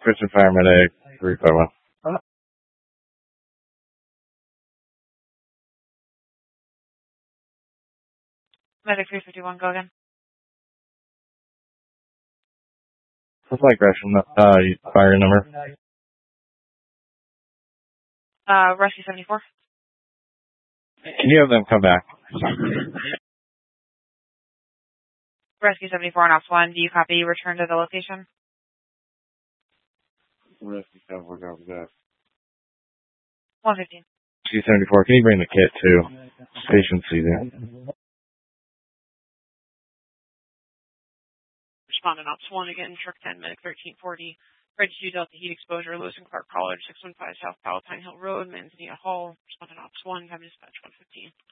Christian Fireman 351. Medic 351, go again. What's my aggression fire number? Rescue 74. Can you have them come back? Rescue 74 on Ops 1, do you copy return to the location? Rescue 74, copy that. 115. Rescue 74, can you bring the kit to Station C? Respondent Ops 1 again, Truck 10, Medic 1340. Bridge 2 Delta Heat Exposure, Lewis and Clark College, 615 South Palatine Hill Road, Manzanita Hall. Respondent Ops 1, have dispatch 115.